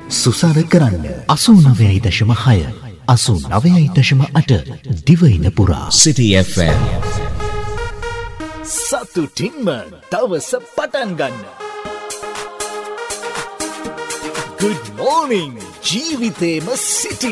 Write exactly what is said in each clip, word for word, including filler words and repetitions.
සුසර කරන්න අසූ නවයයි දශම හය අසූ නවයයි දශම අට දිවයින පුරා City F M සතුටින්ම දවස පටන් ගන්න. Good morning ජීවිතේම සිටි.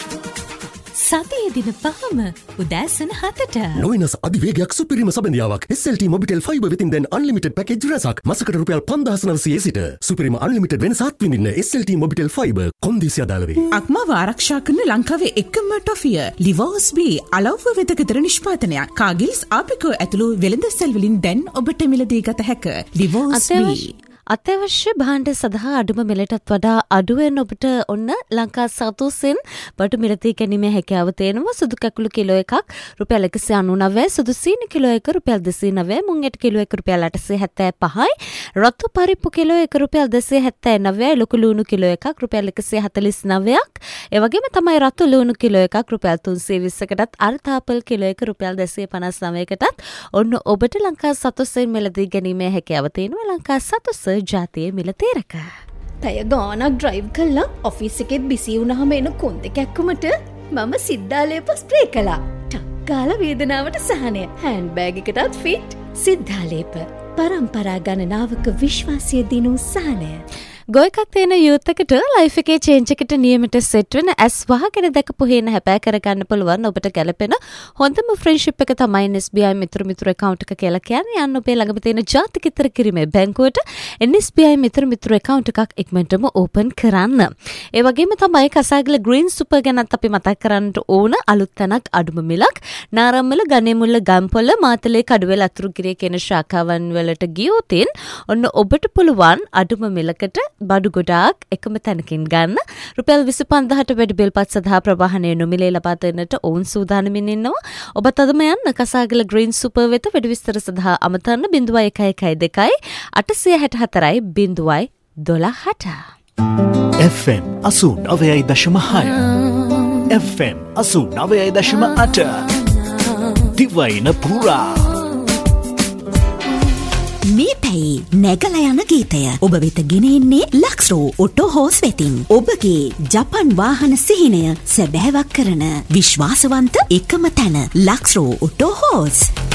සතියේ දින පහම උදෑසන හතට නොයිනස් අධිවේගයක් සුපිරිම සබඳියාවක් S L T Mobitel Fiber within then unlimited package රසක් මසකට රුපියල් පන්දාස් නවසිය සිට සුපිරිම unlimited වෙනසත් විඳින්න S L T Mobitel Fiber කොන්දේසි අදාළ වේ. අක්මාව ආරක්ෂා කරන ලංකාවේ එකම ටොෆිය ලිවෝස් බී අලව්ව වෙතකතර නිෂ්පාදනයක්. කාගිල්ස් ආපිකෝ ඇතුළු වෙළඳ සෙල් වලින් දැන් ඔබට මිලදී ගත හැක. ලිවෝස් බී අත්‍යවශ්‍ය භාණ්ඩ සඳහා අඩුම මිලටත් වඩා අඩුවෙන් ඔබට ඔන්න ලංකා සතුසින් බඩු මිලදී ගැනීමේ හැකියාව තියෙනවා. සුදු කැකුළු කිලෝ එකක් රුපියල් එකසිය අනූනවය, සුදු සීනි කිලෝ එක රුපියල් දෙසිය නවය, මුං ඇට කිලෝ එක රුපියල් අටසිය හැත්තෑ පහයි, රතු පරිප්පු කිලෝ එක රුපියල් දෙසිය හැත්තෑ නවයයි, ලොකු ලූණු කිලෝ එකක් රුපියල් එකසිය හතළිස් නවයක්. ඒ වගේම තමයි රතු ලූණු කිලෝ එකක් රුපියල් තුන්සිය විස්සකටත්, අර්තාපල් කිලෝ එක රුපියල් දෙසිය පනස් නවයකටත් ඔන්න ඔබට ලංකා සතුසින් මිලදී ගැනීමේ හැකියාව තියෙනවා. ලංකා සතුස ජාතිය මිල තේරක. පැය ගානක් ඩ්‍රයිව් කළා ඔෆිස් එකෙත් බිසි වුණාම එන කොන්ද කැක්කුමට මම සිද්ධාලේප ස්ප්‍රේ කළා. ටක් ගාලා වේදනාවට සහනය. හෑන්ඩ් බෑග් එකටත් ෆිට. සිද්ධාලේප පරම්පරා ගණනාවක විශ්වාසය දිනු සහනය. ගොයකක් තියෙන යූත් එකට ලයිෆ් එකේ චේන්ජ් එකට නියමිත සෙට් වෙන ඇස් වහගෙන දැකපු හේන හැපෑ කරගන්න පුළුවන් ඔබට ගැලපෙන හොඳම ෆ්‍රෙන්ඩ්ෂිප් එක තමයි N S B I මිතුරු මිතුරු account එක කියලා කියන්නේ. යන්න ඔබේ ළඟම තියෙන ජාතික ඉතර කිරීමේ බැංකුවට N S B I මිතුරු මිතුරු account එකක් ඉක්මනටම ඕපන් කරන්න. ඒ වගේම තමයි කසාගල ග්‍රීන් සුපර් ගැනත් අපි මතක් කරන්නට ඕන. අලුත් තැනක් අඩුම මිලක් නාරම්මල ගණේමුල්ල ගම්පොළ මාතලේ කඩුවෙල අතුරුගිරිය කියන ශාඛාවන් වලට ගියොතින් ඔන්න ඔබට පුළුවන් අඩුම මිලකට බඩු ගොඩාක් එකම තැනකින් ගන්න. රුපියල් විසි පන්දාහට වැඩි බිල්පත් සඳහා ප්‍රවාහනය නොමිලේ ලබා දෙන්නට ඔවුන් සූදානමින් ඉන්නවා. ඔබත් අදම යන්න කසාගල ග්‍රීන් සුපර් වෙත වැඩි විස්තර සඳහා අමතන්න බිංදුවයි එකයි එකයි දෙකයි අටසිය හැට හතරයි බිංදුවයි දොළහට. F M අසූ නවයයි දශම හය F M අසූ නවයයි දශම අට දිවයින පුරා මේ පැයි නැගල යන ගීතය ඔබ වෙත ගෙන එන්නේ ලක්ස්රෝ ඔටෝ හෝස් වෙතින්. ඔබගේ ජපන් වාහන සිහිනය සැබෑවක් කරන විශ්වාසවන්ත එකම තැන ලක්ස්රෝ ඔටෝ හෝස්.